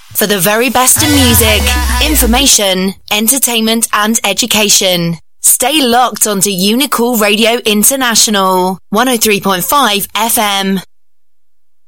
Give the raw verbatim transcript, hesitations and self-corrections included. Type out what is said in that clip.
For the very best in music, information, entertainment and education. Stay locked onto Unicool Radio International, one oh three point five F M.